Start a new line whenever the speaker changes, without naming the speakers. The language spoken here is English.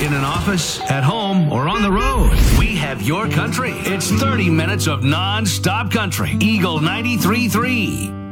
in an office, at home, or on the road. We have your country. It's 30 minutes of non-stop country. Eagle 93.3.